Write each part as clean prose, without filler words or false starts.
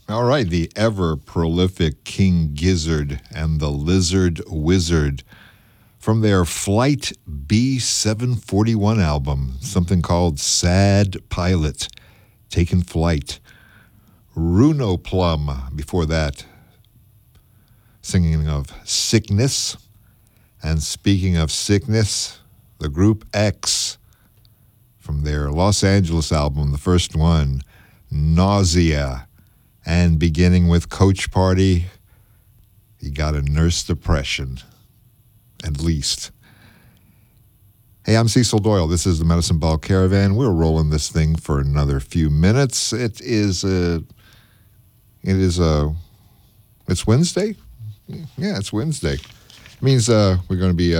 All right, the ever-prolific King Gizzard and the Lizard Wizard from their Flight B741 album, something called Sad Pilot, Taken Flight. Runo Plum before that, singing of Sickness. And speaking of sickness, the group X from their Los Angeles album, the first one, Nausea. And beginning with Coach Party, you got to nurse depression, at least. Hey, I'm Cecil Doyle. This is the Medicine Ball Caravan. We're rolling this thing for another few minutes. It's Wednesday? Yeah, it's Wednesday. It means we're going to be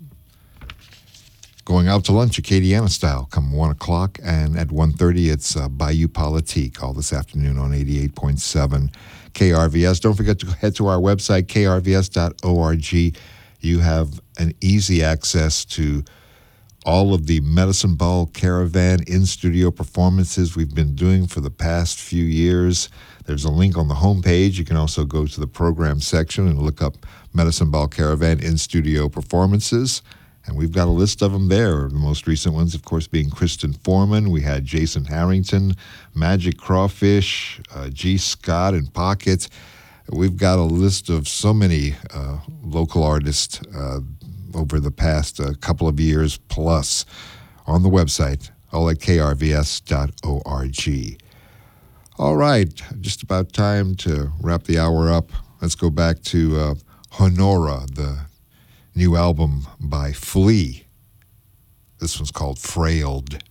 going out to lunch Acadiana style come 1 o'clock, and at 1:30 it's Bayou Politique, all this afternoon on 88.7 KRVS. Don't forget to head to our website, krvs.org. You have an easy access to all of the Medicine Ball Caravan in-studio performances we've been doing for the past few years. There's a link on the homepage. You can also go to the program section and look up Medicine Ball Caravan in-studio performances. And we've got a list of them there. The most recent ones, of course, being Kristen Foreman. We had Jason Harrington, Magic Crawfish, G. Scott and Pocket. We've got a list of so many local artists over the past couple of years plus on the website, all at krvs.org. All right, just about time to wrap the hour up. Let's go back to Honora, the new album by Flea. This one's called Frailed.